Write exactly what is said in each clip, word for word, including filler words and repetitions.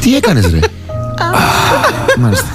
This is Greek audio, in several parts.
Τι έκανες ρε? Μάλιστα.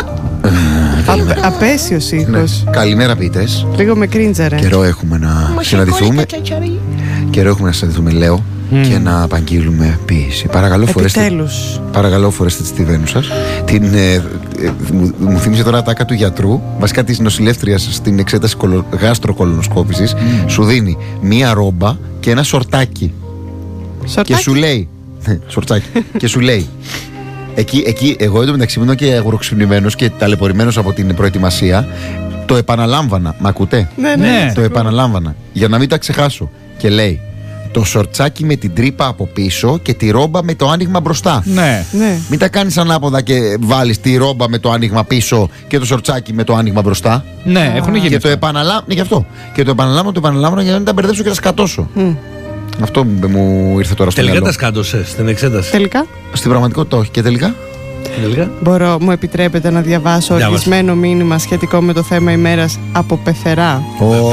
Απέσιος ήχος. Καλημέρα ποιητές. Λίγο με κρίντζαρε. Καιρό έχουμε να συναντηθούμε. Καιρό έχουμε να συναντηθούμε, λέω, και να απαγγείλουμε ποίηση. Παρακαλώ φορέστε. Παρακαλώ φορέστε τη βένου σας. Την, ε, ε, μου, μου θύμισε τώρα ατάκα του γιατρού, βασικά της νοσηλεύτριας στην εξέταση κολο, γάστροκολονοσκόπησης. Mm. Σου δίνει μία ρόμπα και ένα σορτάκι. Σορτάκι. Και σου λέει. Σορτσάκι. Και σου λέει. Εκεί, εκεί εγώ εντωμεταξύ ήμουν και αγουροξυπνημένος και ταλαιπωρημένος από την προετοιμασία. Το επαναλάμβανα. Μ' ακούτε? Ναι, ναι. Ναι. Το επαναλάμβανα. Για να μην τα ξεχάσω. Και λέει: το σορτσάκι με την τρύπα από πίσω και τη ρόμπα με το άνοιγμα μπροστά. Ναι. Ναι. Μην τα κάνεις ανάποδα και βάλεις τη ρόμπα με το άνοιγμα πίσω και το σορτσάκι με το άνοιγμα μπροστά. Ναι, έχουν γίνει. Και το επαναλάμβανα. Ναι, γι' αυτό. Και το επαναλάμβανα, το επαναλάμβανα για να μην τα μπερδέψω και τα σκατώσω. Mm. Αυτό μου ήρθε τώρα στο Τελικά μυαλό. τα σκάτωσες στην εξέταση? Τελικά. Στην πραγματικότητα όχι. Και τελικά. Τελικά. Μπορώ, μου επιτρέπετε να διαβάσω Διάβασε. ορισμένο μήνυμα σχετικό με το θέμα ημέρας από πεθερά?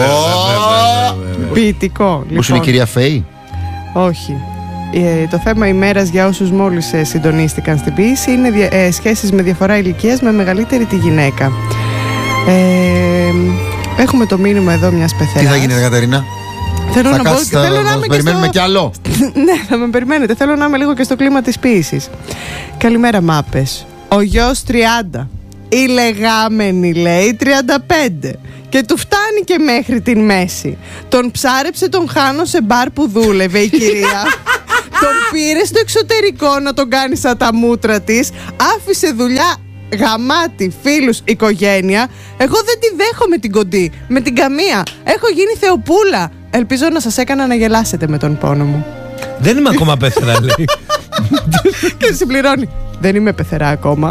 Ποιητικό. Πώς είναι η κυρία Φέη? Όχι. Ε, το θέμα ημέρας για όσους μόλις ε, συντονίστηκαν στην ποίηση είναι δια, ε, σχέσεις με διαφορά ηλικίας με μεγαλύτερη τη γυναίκα. Ε, έχουμε το μήνυμα εδώ μιας πεθεράς. Τι θα γίνει, ρε Κατερίνα? Θέλω Θα να, κάτσεις, πω, θα, θέλω θα, να θα είμαι και περιμένουμε στο... κι άλλο. Ναι, θα με περιμένετε. Θέλω να είμαι λίγο και στο κλίμα της ποίησης. Καλημέρα, μάπες. Ο γιος τριάντα. Η λεγάμενη, λέει, τριάντα πέντε. Και του φτάνει και μέχρι την μέση. Τον ψάρεψε τον Χάνο σε μπαρ που δούλευε η κυρία. Τον πήρε στο εξωτερικό να τον κάνει σαν τα μούτρα της. Άφησε δουλειά, γαμάτι, φίλους, οικογένεια. Εγώ δεν τη δέχομαι την κοντή. Με την καμία. Έχω γίνει θεοπούλα. Ελπίζω να σας έκανα να γελάσετε με τον πόνο μου. Δεν είμαι ακόμα πεθερά, λέει. Και συμπληρώνει: δεν είμαι πεθερά ακόμα.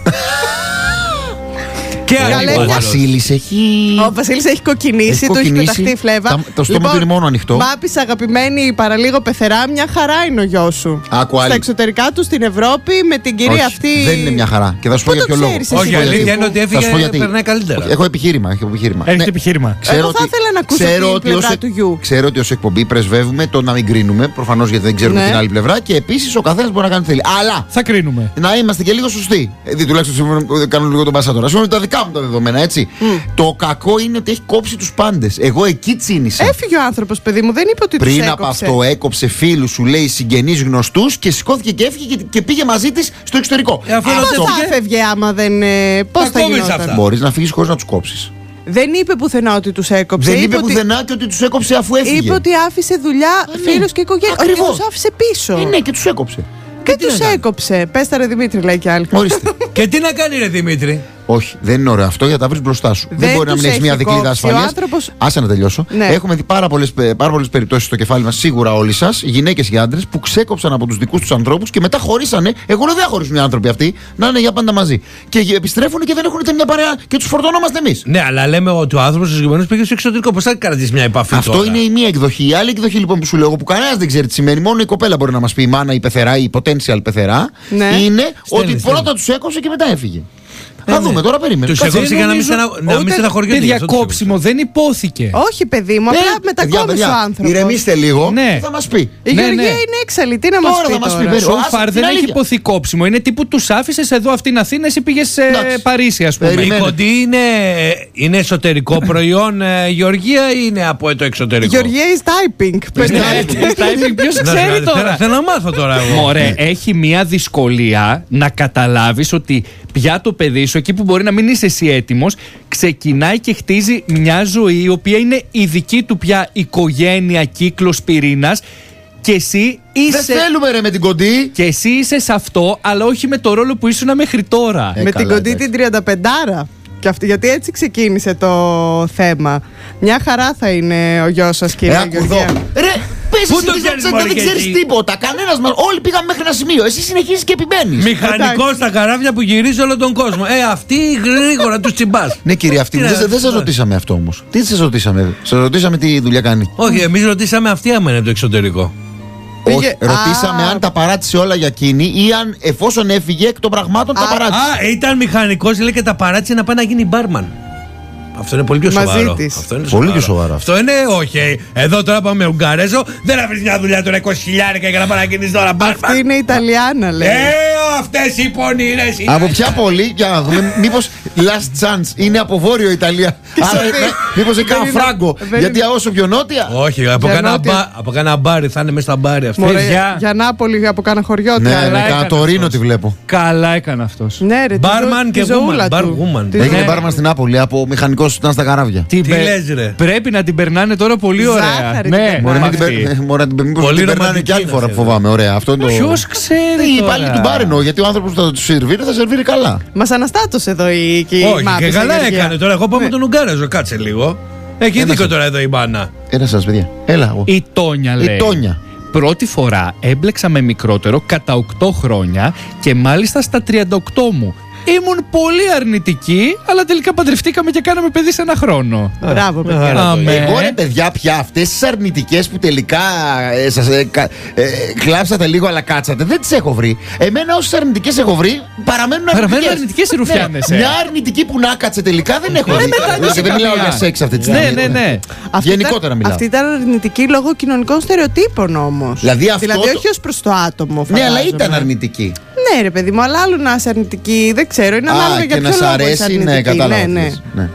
Και Καλέ, Ο άλλη Βασίλης έχει. Ο Βασίλης έχει κοκκινήσει, Έχει του έχει κοκκινήσει. πεταχτεί η φλέβα. Τα- το στόμα του είναι μόνο ανοιχτό. Μάπης, αγαπημένη παραλίγο πεθερά, μια χαρά είναι ο γιος σου. Άκου άλλη. Στα εξωτερικά του στην Ευρώπη με την κυρία Όχι, αυτή. δεν είναι μια χαρά. Και θα σου πω Πού για το ποιο λόγο. ξέρεις εσύ, Όχι, η παιδί αλήθεια μου? είναι ότι Θα σου πω έφυγε, γιατί. περνάει καλύτερα. Έχω επιχείρημα. Έχω επιχείρημα. Έχετε Ναι. επιχείρημα. Ξέρω Εγώ θα ότι- ήθελα να ακούσω ξέρω την ότι πλευρά ως- του γιου. Ξέρω ότι ως εκπομπή πρεσβεύουμε το να μην κρίνουμε. Προφανώς γιατί δεν ξέρουμε Ναι. την άλλη πλευρά. Και επίσης ο καθένας μπορεί να κάνει τι θέλει. Αλλά Θα κρίνουμε. να είμαστε και λίγο σωστοί. Δηλαδή, τουλάχιστον σύμφωνα- κάνω λίγο τον Πασά τώρα. Σύμφωνα με τα δικά μου τα δεδομένα, έτσι. Το κακό είναι ότι έχει κόψει τους πάντες. Εγώ εκεί τσίνησα. Έφυγε ο άνθρωπος, παιδί μου, δεν είπε ότι τους Πριν έκοψε. από αυτό έκοψε φίλους, σου λέει, συγγενείς, γνωστούς και σηκώθηκε και έφυγε και, και πήγε μαζί της στο εξωτερικό. Ε, αφού είναι Πώς ότι θα έφυγε. έφευγε άμα δεν. ε, Πώς Τα θα κόβεις γινόταν? αυτά. Μπορείς να φύγεις χωρίς να τους κόψεις. Δεν είπε πουθενά ότι τους έκοψε. Δεν είπε ότι- πουθενά και ότι τους έκοψε αφού έφυγε. Είπε ότι άφησε δουλειά, ναι. φίλους και οικογένεια. Ότι Ακριβώς. τους άφησε πίσω. Ε, ναι, και τους έκοψε. Δεν τους έκοψε. Πες τα ρε Δημήτρη, λέει κι άλλη. Ορίστε. Και τι να κάνει, ρε Δημήτρη? Όχι, δεν είναι ωραίο αυτό γιατί τα βρει μπροστά σου. Δεν, Δεν μπορεί να τους μην έχει έχει μια δικλίδα κόψει. Ο ασφαλείας. άνθρωπος- Άσε να τελειώσω. Ναι. Έχουμε δει πάρα πολλές, πάρα πολλές περιπτώσεις στο κεφάλι μας, σίγουρα όλοι σας, γυναίκες και άντρες, που ξέκοψαν από τους δικούς τους ανθρώπους και μετά χωρίσανε. Εγώ λέω δεν θα χωρίσουν οι άνθρωποι αυτοί, να είναι για πάντα μαζί. Και επιστρέφουν και δεν έχουν ούτε μια παρέα και τους φορτωνόμαστε εμείς. Ναι, αλλά λέμε ότι ο άνθρωπος συγκεκριμένος πήγε στο εξωτερικό. Πώς θα κρατήσει μια επαφή Αυτό τώρα? είναι η μία εκδοχή. Η άλλη εκδοχή λοιπόν που σου λέω, που κανένας δεν ξέρει τι σημαίνει, μόνο η κοπέλα μπορεί να μας πει, η μάνα, η πεθερά, η potential πεθερά, Ναι. είναι Στέλνει, ότι στέλνει. πρώτα τους έκοψε και μετά έφυγε. Θα δούμε τώρα, περίμενε. Τους Κάτσε, έκοψε για να μην νομίζω- στενα- να μην ούτε- στεναχωριούνται. Παιδιά, γι' αυτό τους κόψιμο δεν υπόθηκε. Όχι, παιδί μου, Ε, απλά παιδιά, μετακόμισε παιδιά, ο άνθρωπος. Ηρεμήστε λίγο. Ναι. Θα μας πει. Η Ναι, Γεωργία ναι. είναι έξαλλη. Τι να μας Τώρα πει θα μας πει, τώρα. περίμενε. So Άσε far την δεν έχει αλήθεια. υποθεί κόψιμο. Είναι τύπου του άφησε εδώ αυτήν Αθήνα, εσύ πήγε σε Εντάξει. Παρίσι, α πούμε. Περιμένε. Η κοντή είναι, είναι εσωτερικό προϊόν, ε, Γεωργία, ή είναι από το Η εξωτερικό? Γεωργία is typing. Πες το. Ποιο Να- ξέρει να- τώρα. Θέλω να μάθω τώρα εγώ. Μωρέ, έχει μια δυσκολία να καταλάβεις ότι πια το παιδί σου, εκεί που μπορεί να μην είσαι εσύ έτοιμος, ξεκινάει και χτίζει μια ζωή η οποία είναι η δική του πια οικογένεια, κύκλος, πυρήνας, και εσύ Δεν είσαι. θέλουμε ρε με την κοντή. Και εσύ είσαι σε αυτό, αλλά όχι με το ρόλο που ήσουν μέχρι τώρα. Ε, Με καλά, την κοντή εντάξει. την τριανταπεντάρα. Και αυτή, γιατί έτσι ξεκίνησε το θέμα. Μια χαρά θα είναι ο γιος σας, Ε, κυρία άκου εδώ. Γεωργία. Ρε, πες Πού εσύ το δεν ξέρεις, ξέρεις, μωρέ, δεν και ξέρεις εσύ? τίποτα. Κανένας μας. Όλοι πήγαμε μέχρι ένα σημείο. Εσύ συνεχίζεις και επιμένεις. Μηχανικό στα καράβια που γυρίζει όλο τον κόσμο. Ε, αυτοί γρήγορα τους τσιμπάς. Ναι, κύριε, αυτή Τι να- δεν δεν σας ρωτήσαμε αυτό όμως. Τι σας ρωτήσαμε? Σας ρωτήσαμε τι δουλειά κάνει. Όχι, εμείς ρωτήσαμε αυτή άμα είναι από το εξωτερικό. Πήγε- Όχι, ρωτήσαμε Α. αν τα παράτησε όλα για εκείνη ή αν εφόσον έφυγε εκ των πραγμάτων τα Α, παράτησε. Α, ήταν μηχανικός, λέει, και τα παράτησε να πάει να γίνει μπάρμαν. Αυτό είναι πολύ πιο Μαζί σοβαρό. της. Αυτό είναι Πολύ πιο σοβαρό. Αυτό είναι, όχι. Εδώ τώρα πάμε με Ουγγαρέζο. Δεν θα βρει μια δουλειά τώρα είκοσι χιλιάρικα για να παρακινήσει τώρα. Αυτή είναι Ιταλιάνα, λέει. Ε, αυτές οι πονηρές. Από ποια πόλη, για να δούμε, μήπως last chance είναι από Βόρειο Ιταλία. Άρα, μήπως είναι κανένα φράγκο. Γιατί όσο πιο νότια. Όχι, από κανένα μπάρι θα είναι μέσα στα μπάρι αυτό. Για Νάπολη, από κάνα χωριό. Ναι, ναι, κάνα το Ρήνο τη βλέπω. Καλά έκανε αυτός. Ναι, ρε, Μπάρμαν και woman. Έγινε μπάρμαν στην Νάπολη, από μηχανικός που ήταν στα καράβια. Τι λες ρε. Πρέπει να την περνάνε τώρα πολύ ωραία. Ναι, μπορεί να την περνάνε και άλλη φορά που φοβάμαι. Ωραία. Ποιος ξέρει. Οι υπάλληλοι του μπάρ εννοώ, γιατί ο άνθρωπος που θα του σερβίρει θα σερβίρει καλά. Μας αναστάτωσε εδώ η Όχι, και καλά έκανε τώρα. Εγώ πάω με τον Ουγγάρεζο, κάτσε λίγο. Έχει δίκιο τώρα εδώ η μπάνα. Έλα σας, παιδιά. Έλα. Η Τόνια λέει. Η Τόνια. Πρώτη φορά έμπλεξα με μικρότερο κατά οκτώ χρόνια και μάλιστα στα τριάντα οκτώ μου. Ήμουν πολύ αρνητική, αλλά τελικά παντρευτήκαμε και κάναμε παιδί σε ένα χρόνο. Μπράβο, παιδιά. Εγώ ρε παιδιά, πια αυτές τις αρνητικές που τελικά ε, σας ε, ε, κλάψατε λίγο, αλλά κάτσατε, δεν τις έχω βρει. Εμένα όσες αρνητικές έχω βρει, παραμένουν αρνητικές. Παραμένουν αρνητικές οι ρουφιάνες. Ναι, μια αρνητική που να κάτσε τελικά δεν έχω βρει. Δεν, δεν μιλάω για σεξ αυτή τη στιγμή. Ναι, ναι, ναι. Γενικότερα μιλάω. Αυτή ήταν αρνητική λόγω κοινωνικών στερεοτύπων όμως. Δηλαδή, αυτό δηλαδή το... όχι ως προς το άτομο. Ναι, αλλά ήταν αρνητική. Ναι, ρε παιδί μου, αλλά άλλο να είσαι αρνητική, δεν ξέρω, είναι ανάλογα για ποιο λόγο. Και να σ' αρέσει, ναι, κατάλαβα. Ναι, ναι. ναι.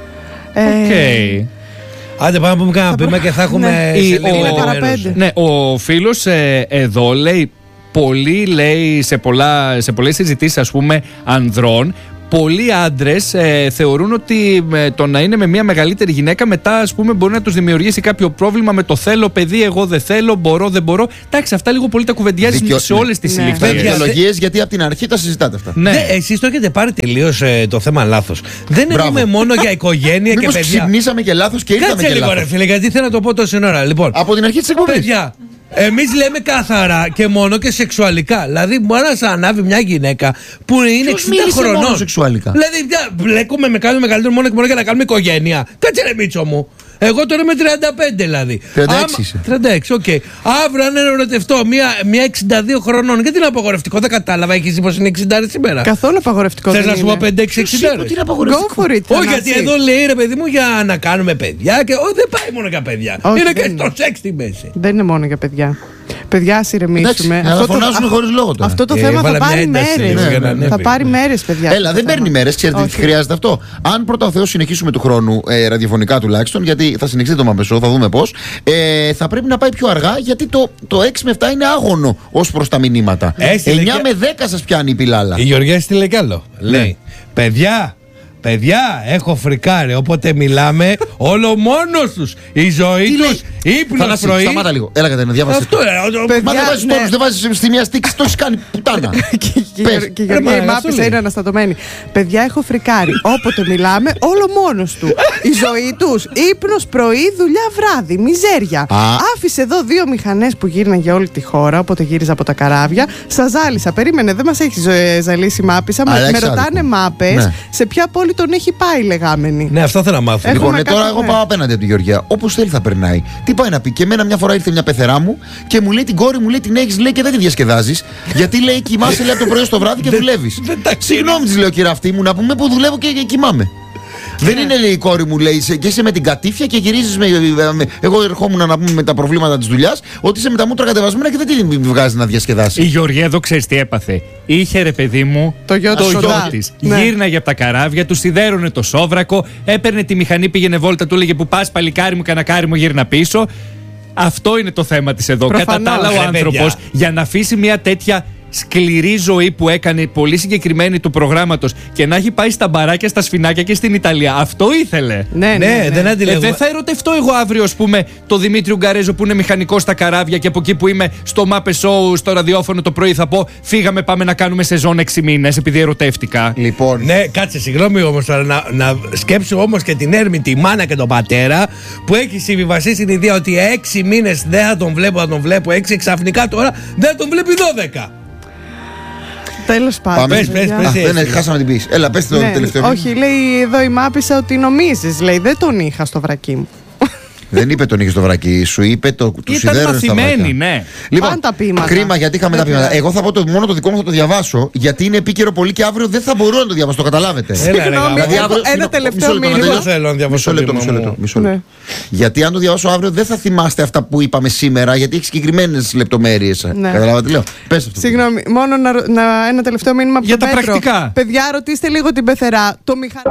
Okay. Άντε πάμε να πούμε κανένα πήμα και θα έχουμε ναι. σε λίγο παραπέντε. Ναι, ο φίλος ε, εδώ λέει, πολλοί λέει σε, πολλά, σε πολλές συζητήσεις ας πούμε ανδρών, πολλοί άντρες ε, θεωρούν ότι ε, το να είναι με μια μεγαλύτερη γυναίκα μετά ας πούμε μπορεί να τους δημιουργήσει κάποιο πρόβλημα με το θέλω παιδί, εγώ δεν θέλω, μπορώ, δεν μπορώ. Εντάξει, αυτά λίγο πολύ τα κουβεντιάζεις Δικιο... σε όλες τις ναι. ηλικίες. Δικαιολογίες, γιατί από την αρχή τα συζητάτε αυτά. Ναι. Ναι, εσείς το έχετε πάρει τελείως ε, το θέμα λάθος. Δεν εννοούμε μόνο για οικογένεια και παιδιά. Ξυπνήσαμε και λάθος και ήρθαμε και λάθος. Κάτσε λίγο ρε φίλε, γιατί θέλω να το πω τόση ώρα. Λοιπόν, από την αρχή της εκπομπής. Παιδιά, εμείς λέμε καθαρά και μόνο και σεξουαλικά. Δηλαδή, μπορεί να σε ανάβει μια γυναίκα που είναι εξήντα χρονών. Μόνο σεξουαλικά. Δηλαδή, μπλέκουμε με κάποιο μεγαλύτερο μόνο και μόνο για να κάνουμε οικογένεια. Κάτσε ρε Μίτσο μου. Εγώ τώρα είμαι τριάντα πέντε δηλαδή. τριάντα έξι. τριάντα έξι, οκ. Okay. Αύριο αν ερωτευτώ μια, μια εξήντα δύο χρονών, γιατί είναι απαγορευτικό, δεν κατάλαβα. Έχει πω είναι εξήντα σήμερα. Καθόλου απαγορευτικό. Θες να σου πω πέντε έξι εξήντα. Τι είναι απαγορευτικό. Όχι, γιατί εδώ λέει ρε παιδί μου για να κάνουμε παιδιά. Και όχι, δεν πάει μόνο για παιδιά. Όχι, είναι και στο σεξ στη μέση. Δεν είναι μόνο για παιδιά. Παιδιά, ας ηρεμήσουμε. Αλλά φωνάζουν χωρίς λόγο τώρα. Αυτό το ε, θέμα θα πάρει μέρες. Ναι, ναι. Θα πάρει μέρες, παιδιά. Έλα, δεν παίρνει μέρες. Ξέρετε τι χρειάζεται αυτό. Αν πρώτα ο Θεός συνεχίσουμε του χρόνου, ε, ραδιοφωνικά τουλάχιστον, γιατί θα συνεχίσει το Μαπεσό, θα δούμε πώς, ε, θα πρέπει να πάει πιο αργά, γιατί το, το έξι με επτά είναι άγωνο ως προς τα μηνύματα. εννιά με δέκα σας πιάνει η πιλάλα. Η Γεωργία στείλε κι άλλο. Λέει, παιδιά. Παιδιά, έχω φρικάρει. Όποτε μιλάμε, όλο μόνος τους. Η ζωή τους, ύπνος πρωί. Σταμάτα λίγο. Έλα Κατερίνα, διάβασε. Αυτό είναι. Μα δεν βάζεις τόνους, δεν βάζεις στη μία στίξη, το έχεις κάνει πουτάνα. Και η Γεωργία η μάπησα είναι αναστατωμένη. Παιδιά, έχω φρικάρει. Όποτε μιλάμε, όλο μόνος του. Η ζωή τους, ύπνος πρωί, δουλειά βράδυ, μιζέρια. Άφησε εδώ δύο μηχανές που γύρναν για όλη τη χώρα, όποτε γύριζα από τα καράβια. Σα ζάλισα. Περίμενε, δεν μας έχει ζαλίσει μάπησα. Με ρωτάνε μάπες σε ποια πόλη τον έχει πάει, λεγάμενη. Ναι, αυτό θέλω να μάθω. Λοιπόν, ε, τώρα εγώ πάω απέναντι από τη Γεωργία. Όπως θέλει θα περνάει. Τι πάει να πει. Και εμένα μια φορά ήρθε μια πεθερά μου και μου λέει την κόρη μου, λέει την έχεις, λέει και δεν τη διασκεδάζεις. Γιατί λέει κοιμάσαι, λέει από το πρωί στο βράδυ και δουλεύεις. Συγγνώμη, τη λέω κυρία αυτή μου, να πούμε που δουλεύω και, και κοιμάμαι. Δεν είναι, λέει η κόρη μου, λέει, και είσαι με την κατήφια και γυρίζεις με, με. Εγώ ερχόμουν να πούμε με τα προβλήματα της δουλειάς, ότι είσαι με τα μούτρα κατεβασμένα και δεν την βγάζει να διασκεδάσει. Η Γεωργία εδώ ξέρεις τι έπαθε. Είχε ρε παιδί μου το γιο της. Ναι. Γύρναγε από τα καράβια, του σιδέρωνε το σόβρακο, έπαιρνε τη μηχανή, πήγαινε βόλτα, του έλεγε που πας παλικάρι μου, κανακάρι μου, γύρνα πίσω. Αυτό είναι το θέμα της εδώ. Κατά τα άλλα, ο άνθρωπος για να αφήσει μια τέτοια σκληρή ζωή που έκανε, πολύ συγκεκριμένη του προγράμματος, και να έχει πάει στα μπαράκια, στα σφινάκια και στην Ιταλία. Αυτό ήθελε. Ναι, ναι, ναι, ναι. Δεν αντιλέγω. Ε, δεν θα ερωτευτώ εγώ αύριο, ας πούμε, το Δημήτρη Ουγγαρέζο που είναι μηχανικός στα καράβια και από εκεί που είμαι στο Μάπε Show, στο ραδιόφωνο το πρωί θα πω φύγαμε, πάμε να κάνουμε σεζόν έξι μήνες επειδή ερωτεύτηκα. Λοιπόν. Ναι, κάτσε, συγγνώμη όμως τώρα, να, να σκέψω όμως και την Έρμη, τη μάνα και τον πατέρα που έχει συμβιβαστεί στην ιδέα ότι έξι μήνες δεν θα τον βλέπω, θα τον βλέπω έξι, ξαφνικά τώρα δεν θα τον βλέπει δώδεκα. Τέλος πάντων. Πες, πες, πες, δεν έχει, χάσαμε την πίση. Έλα, πες το ναι, τελευταίο. Όχι, λέει εδώ η μάπησα ότι νομίζεις, λέει, δεν τον είχα στο βρακί μου. Δεν είπε τον είχε στο βρακί, σου είπε το, του σιδέρου στα βρακιά. Ναι. Λοιπόν, κρίμα γιατί είχαμε τα πείματα. Εγώ θα πω το, μόνο το δικό μου θα το διαβάσω, γιατί είναι επίκαιρο πολύ και αύριο δεν θα μπορώ να το διαβάσω. Το καταλάβετε. Συγγνώμη, ένα τελευταίο μήνυμα. Μισό λεπτό, μισό λεπτό. Μισό λεπτό. Γιατί αν το διαβάσω αύριο δεν θα θυμάστε αυτά που είπαμε σήμερα, γιατί έχει συγκεκριμένες λεπτομέρειες. Καταλάβατε, λέω. Πες αυτό. Συγγνώμη, μόνο ένα τελευταίο μήνυμα από για τα πρακτικά. Παιδιά, ρωτήστε λίγο την πεθερά. Το μηχανάκι.